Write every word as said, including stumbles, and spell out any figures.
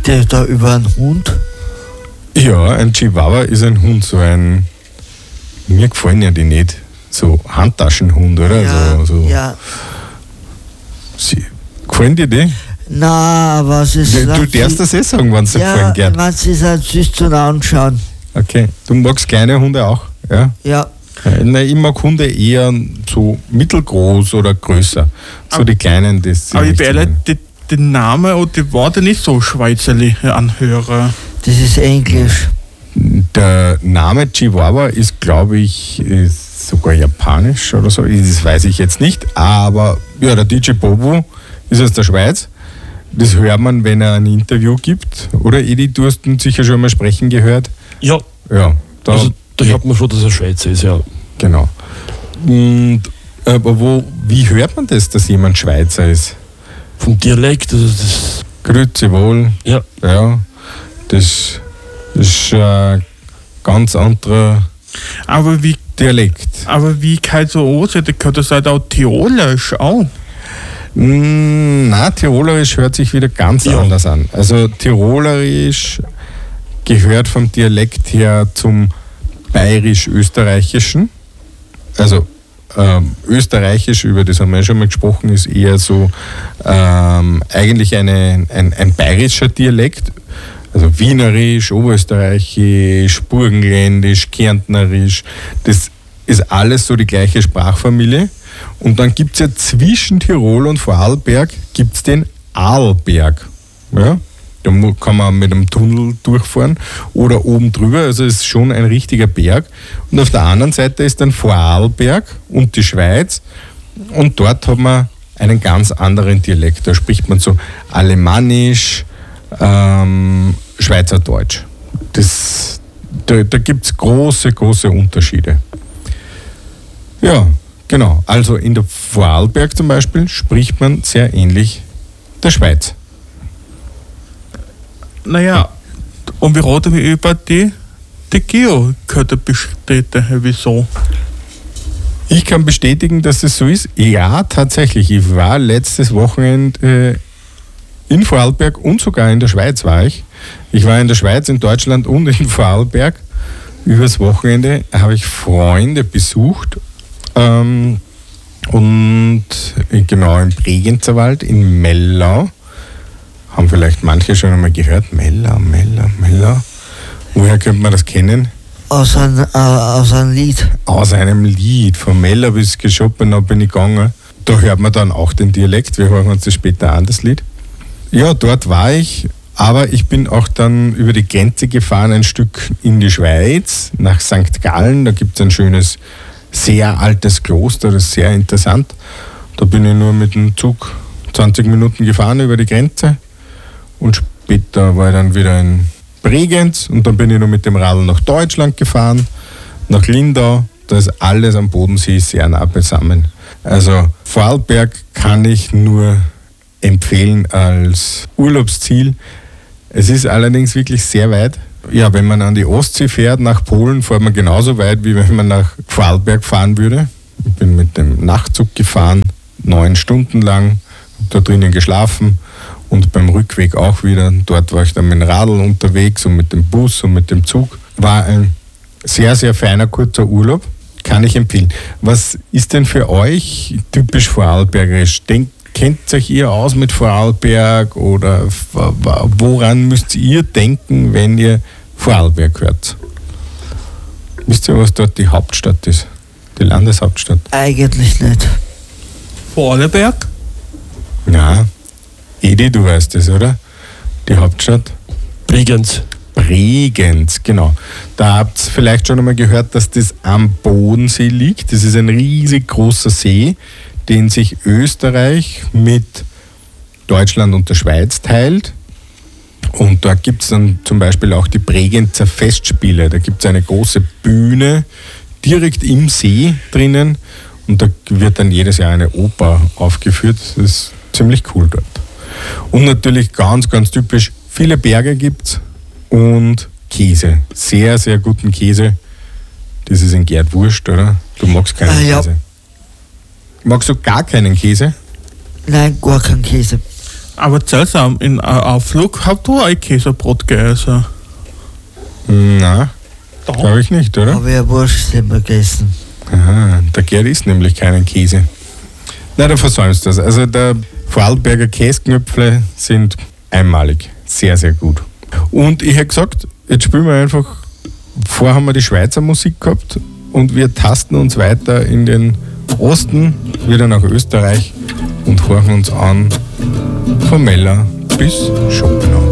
der da über einen Hund? Ja, ein Chihuahua ist ein Hund, so ein, mir gefallen ja die nicht, so Handtaschenhund, oder? Ja, so, so. ja. Sie, gefallen dir die? Na, aber es ist... Du, du darfst das eh sagen, wenn es dir gefallen, Ja, Gerd. man, sie ist halt süß zum Anschauen. Okay, du magst kleine Hunde auch, ja? Ja. Nein, ich mag Hunde eher so mittelgroß oder größer. So Aber- die kleinen, das sind Aber ich nicht bin so ehrlich, meine. die, die Namen und die Worte nicht so schweizerlich anhören. Das ist Englisch. Der Name Chihuahua ist, glaube ich, ist sogar japanisch oder so. Das weiß ich jetzt nicht. Aber ja, der D J Bobo ist aus der Schweiz. Das hört man, wenn er ein Interview gibt. Oder Edi, du hast ihn sicher schon mal sprechen gehört. Ja, Ja, da, also da hört man schon, dass er Schweizer ist, ja. genau. Und, aber wo, wie hört man das, dass jemand Schweizer ist? Vom Dialekt, also das, Grüezi wohl. ja, Ja, das ist ein ganz anderer Aber wie, Dialekt. aber wie kann so aussehen, da gehört das halt auch Tirolisch auch. Mm, Na, Tirolerisch hört sich wieder ganz Ja. anders an. Also Tirolerisch gehört vom Dialekt her zum Bayerisch-Österreichischen. Also ähm, Österreichisch, über das haben wir ja schon mal gesprochen, ist eher so ähm, eigentlich eine, ein, ein bayerischer Dialekt. Also Wienerisch, Oberösterreichisch, Burgenländisch, Kärntnerisch, das ist alles so die gleiche Sprachfamilie. Und dann gibt es ja zwischen Tirol und Vorarlberg gibt's den Arlberg. Ja? Da mu- kann man mit einem Tunnel durchfahren oder oben drüber, also es ist schon ein richtiger Berg. Und auf der anderen Seite ist dann Vorarlberg und die Schweiz und dort hat man einen ganz anderen Dialekt. Da spricht man so Alemannisch, ähm, Schweizerdeutsch. Das, da da gibt es große, große Unterschiede. Ja, genau. Also in der Vorarlberg zum Beispiel spricht man sehr ähnlich der Schweiz. Naja, und wir reden wir über die, die Geo-Kette bestätigen, wieso? Ich kann bestätigen, dass es so ist. Ja, tatsächlich. Ich war letztes Wochenende äh, in Vorarlberg und sogar in der Schweiz war ich. Ich war in der Schweiz, in Deutschland und in Vorarlberg. Übers Wochenende habe ich Freunde besucht. Ähm, und äh, genau im Bregenzerwald in Mellau. Haben vielleicht manche schon einmal gehört. Mellau, Mellau, Mellau. Woher könnte man das kennen? Aus einem, äh, aus einem Lied. Aus einem Lied, von Mellau bis Geschopenau bin ich gegangen. Da hört man dann auch den Dialekt, wir hören uns das später an, das Lied. Ja, dort war ich, aber ich bin auch dann über die Grenze gefahren, ein Stück in die Schweiz, nach Sankt Gallen. Da gibt es ein schönes, sehr altes Kloster, das ist sehr interessant. Da bin ich nur mit dem Zug zwanzig Minuten gefahren über die Grenze und später war ich dann wieder in Bregenz und dann bin ich noch mit dem Radl nach Deutschland gefahren, nach Lindau. Da ist alles am Bodensee sehr nah beisammen. Also Vorarlberg kann ich nur empfehlen als Urlaubsziel. Es ist allerdings wirklich sehr weit. Ja, wenn man an die Ostsee fährt, nach Polen, fährt man genauso weit, wie wenn man nach Vorarlberg fahren würde. Ich bin mit dem Nachtzug gefahren, neun Stunden lang, hab da drinnen geschlafen. Und beim Rückweg auch wieder. Dort war ich dann mit dem Radl unterwegs und mit dem Bus und mit dem Zug. War ein sehr, sehr feiner, kurzer Urlaub. Kann ich empfehlen. Was ist denn für euch typisch vorarlbergerisch? Denkt, kennt euch ihr aus mit Vorarlberg oder woran müsst ihr denken, wenn ihr Vorarlberg hört? Wisst ihr, was dort die Hauptstadt ist? Die Landeshauptstadt? Eigentlich nicht. Vorarlberg? Ja. Edi, du weißt es, oder? Die Hauptstadt? Bregenz. Bregenz, genau. Da habt ihr vielleicht schon einmal gehört, dass das am Bodensee liegt. Das ist ein riesig großer See, den sich Österreich mit Deutschland und der Schweiz teilt. Und da gibt es dann zum Beispiel auch die Bregenzer Festspiele. Da gibt es eine große Bühne direkt im See drinnen und da wird dann jedes Jahr eine Oper aufgeführt. Das ist ziemlich cool dort. Und natürlich ganz, ganz typisch, viele Berge gibt es und Käse. Sehr, sehr guten Käse. Das ist in Gerd wurscht, oder? Du magst keinen Ah, ja. Käse. Magst du gar keinen Käse? Nein, gar kein Käse. Aber seltsam, in einem Ausflug habt ihr auch Käsebrot gegessen. Na, Da. glaube ich nicht, oder? Habe ich ja Wurstsemmel gegessen. Aha, der Gerd isst nämlich keinen Käse. Na, da versäumst du das. Also der Vorarlberger Käsknöpfle sind einmalig. Sehr, sehr gut. Und ich hätte gesagt, jetzt spielen wir einfach, vorher haben wir die Schweizer Musik gehabt und wir tasten uns weiter in den Osten, wieder nach Österreich und horchen uns an von Meller bis Schopenhauer.